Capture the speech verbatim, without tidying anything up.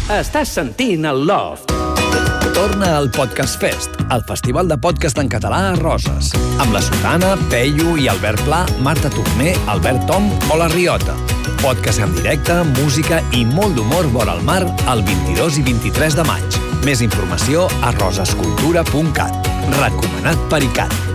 Estàs sentint el Loft. Torna al Podcast Fest, el festival de podcast en català a Roses, amb la Sotana, Peyu i Albert Pla, Marta Torner, Albert Tom o La Riota. Podcast en directe, música i molt d'humor vora el mar el vint-i-dos i vint-i-tres de maig. Més informació a rosescultura punt cat. Recomanat per I C A T.